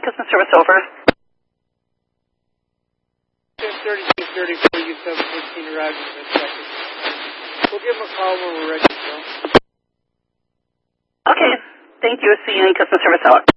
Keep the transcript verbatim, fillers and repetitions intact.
customer service over. ten thirty-two thirty-four, U seven fourteen arrived in a second. We'll give them a call when we're ready to go. Okay, thank you. See you in customer service out.